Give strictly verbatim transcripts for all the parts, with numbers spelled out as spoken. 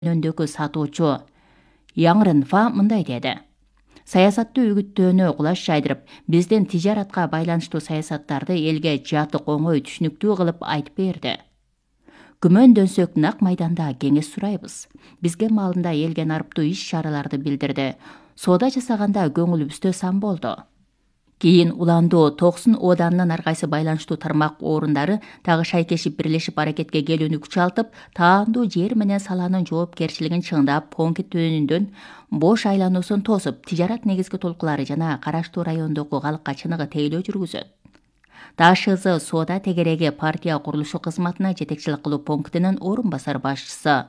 жөнүндөгү сатуучу Яңрынфа мындай деди. Саясатты үгүттөөнү кулаш жайдырып, биздин тижаратка байланыштуу саясаттарды элге жатык оңой түшүнүктүү кылып айтып берди. Күмөндөнсөк нак майданда кеңеш сурайбыз. Бизге маалында элге нарыптуу иш чараларды билдирди. Соода жасаганда көңүлүбүздө сан болду. Кийин уландуу токсон ооданынын ар кайсы байланыштуу тармак орундары дагы шайкешип бирлешип аракетке келүүнү күчалтып, таандуу жер менен саланын жоопкерчилигин чыңдап, Понки төөнүндөн бош айлануусун тосуп, тижарат негизги толкулары жана караштуу райондогу калкка чыныгы тейлөө жүргүзөт. ТАШЗ соода тегереги партия курулушу кызматына жетекчилик кылуу пунктинин орун басар башчысы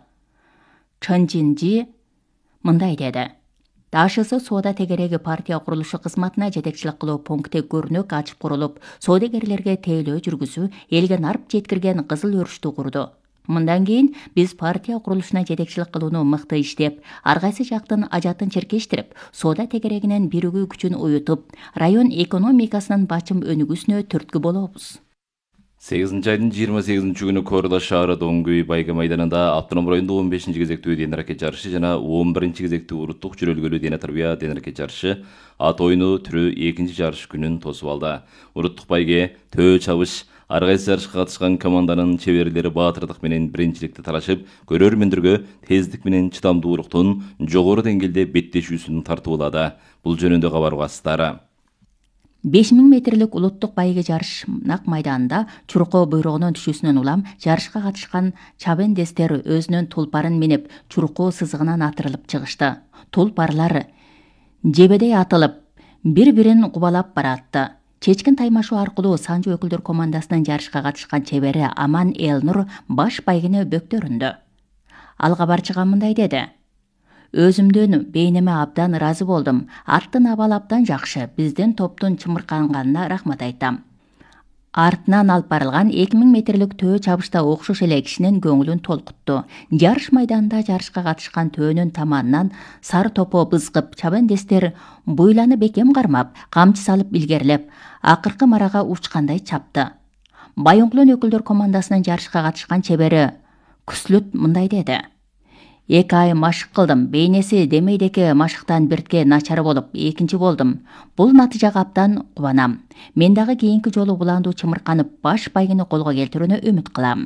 Чын Жинжи мындай деди. ТАШЗ соода тегереги партия курулушу кызматына жетекчилик кылуу пункти көрнөк ачып курулуп, соодагерлерге тейлөө жүргүзүү, элге нарп жеткирген кызыл өрүштү курду. Мындан кийин биз партия курулушуна жетекчилик кылууну мыкты иштеп, ар кайсы жактын ажатын черкештирип, соода тегерегинин биригүү күчүн уютуп, район экономикасынын бачым өнүгүүсүнө түрткү болобуз. сегизинчи айдын жыйырма сегизинчи күнү Корла шаары Доңгүй Байга майданында автоном райондо он бешинчи кезектүү ден аракет жарышы жана он биринчи кезектүү уруттук жүрөлгөлүү дене тарбия ден аракет жарышы ат оюну түрү экинчи жарыш күнүн тосуп алды. Уруттук байге төө чабыш ар кайсы жарышка катышкан команданын чеберлери баатырдык менен биринчиликти талашып, көрөрмөндөргө тездик менен чыдамдуулуктун жогору деңгээлде беттешүүсүн тартуулады. Бул жөнүндө кабар угасыздары. беш миң метрлик улуттук байге жарыш нак майданында Чуркоо буйругунун түшүүсүнөн улам жарышка катышкан чабендестер өзүнүн тулпарын минип, Чуркоо сызыгынан атырылып чыгышты. Тулпарлар жебедей атылып, бири-бирин кубалап баратты. Чечкин таймашуу аркылуу Санжы өкүлдөр командасынын жарышка катышкан чебери Аман Элнур баш байгени бөктөрүндү. Ал кабарчыга мындай деди. Өзүмдөн бейнеме абдан ыраазы болдум. Аттын абалы абдан жакшы. Биздин топтун чымырканганына рахмат айтам. Артынан алып барылган эки миң метрлик төө чабышта окшош эле кишинин көңүлүн толкутту. Жарыш майданында жарышка катышкан төөнүн таманынан сары топо бызгып, чабендестер буйланы бекем кармап, камчы салып илгерлеп, акыркы марага учкандай чапты. Байоңкулун өкүлдөр командасынын жарышка катышкан чебери Күслүт мындай деди. Эки ай машык кылдым. Бейнеси демейдеки машыктан биртке начар болуп, экинчи болдум. Бул натыйжага абдан кубанам. Мен дагы кийинки жолу буландуу чымырканып, баш байгени колго келтирүүнү үмүт кылам.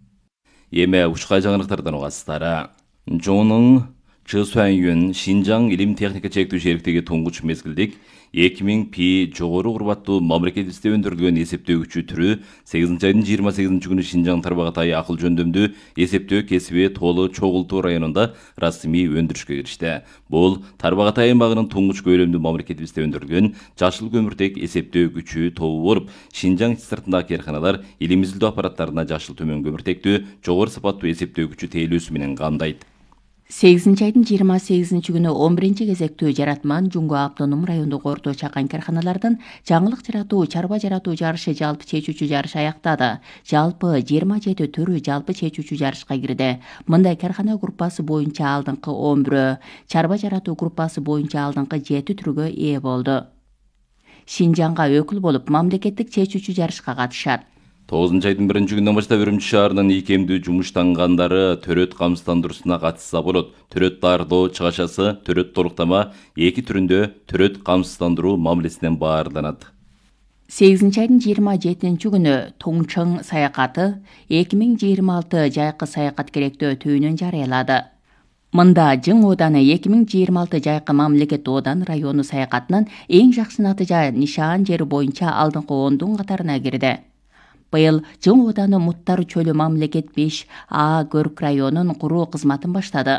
Эме учкай жаңылыктардан угасыздары. Жоонун Чысуанюн Шинжаң илим техника чектүү шериктиги туңгуч мезгилдик эки миң пи жогору урбаттуу мамлекетибизде өндүрүлгөн эсептөөгүчү түрү сегизинчи айдын жыйырма сегизинчи күнү Шинжаң Тарбагатай акыл жөндөмдүү эсептөө кесиби Тоолу Чогултуу районунда расмий өндүрүшкө киришти. Бул Тарбагатай аймагынын туңгуч көйлөмдүү мамлекетибизде өндүрүлгөн жашыл көмүртек эсептөөгүчү тобу болуп, Шинжаң сыртындагы кээрканалар элим изилдөө аппараттарына жашыл төмөн көмүртектүү жогору сапаттуу эсептөөгүчү тейлөөсү менен камдайт. сегизинчи айдын жыйырма сегизинчи күнү он биринчи кезектүү жаратман Жуңго автоном райондогу орто чакан карханалардын жаңылык жаратуу, чарба жаратуу жарышы жалпы чечүүчү жарыш аяктады. Жалпы жыйырма жети түрү жалпы чечүүчү жарышка кирди. Мындай кархана группасы боюнча алдыңкы он бирөө, чарба жаратуу группасы боюнча алдыңкы жети түргө ээ болду. Шинжаңга өкүл болуп мамлекеттик чечүүчү жарышка катышат. тогузунчу айдын биринчи күнүнөн баштап Үрүмчү шаарынын ийкемдүү жумуштангандары төрөт камсыздандыруусуна катышса болот. Төрөт дардоо чыгашасы, төрөт толуктама эки түрүндө төрөт камсыздандыруу мамилесинен баарыланат. сегизинчи айдын жыйырма жетинчи күнү Тоңчоң саякаты эки миң жыйырма алты жайкы саякат керектөө түйүнүн жарыялады. Мында Жың ооданы эки миң жыйырма алты жайкы мамлекет оодан району саякатынын эң жакшы натыйжа нишаан жери боюнча алдыңкы ондун катарына кирди. Быйыл Жың ооданы Муттар чөлү мамлекет беш А көрк районун куруу кызматын баштады.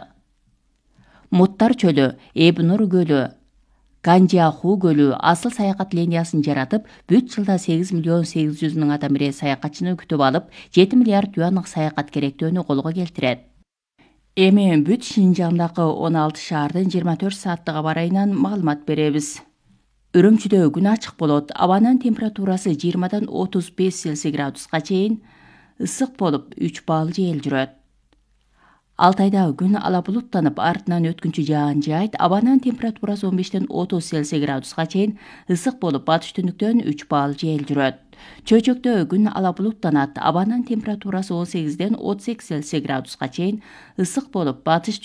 Муттар чөлү, Эбнур көлү, Ганжиаху көлү асыл саякат линиясын жаратып, бүт жылда сегиз миллион сегиз жүз миң адам ире саякатчыны күтүп алып, жети миллиард юанлык саякат керектөөнү колго келтирет. Эми бүт Шинжаңдагы он алты шаардын жыйырма төрт сааттык аба ырайынан маалымат беребиз. Үрүмчүдө күн ачык болот. Абанын температурасы жыйырмадан отуз беш Цельсий градуска чейин ысык болуп, үч балл жел жүрөт. Алтайдагы күн ала булуттанып, артынан өткүнчү жаан жаайт. Абанын температурасы он бештен отуз Цельсий градуска чейин ысык болуп, батыш түндүктөн үч балл жел жүрөт. Чөйчөктө күн ала булуттанат. Абанын температурасы он сегизден отуз эки Цельсий градуска чейин ысык болуп, батыш